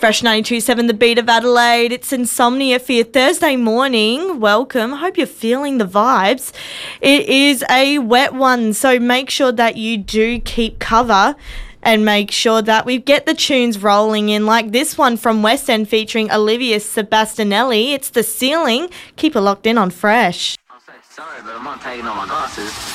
Fresh 92.7 The Beat of Adelaide. It's Insomnia for your Thursday morning. Welcome. Hope you're feeling the vibes. It is a wet one, so make sure that you do keep cover and make sure that we get the tunes rolling in, like this one from West End featuring Olivia Sebastianelli. It's The Ceiling. Keep it locked in on Fresh. I'll say sorry, but I'm not taking off my glasses.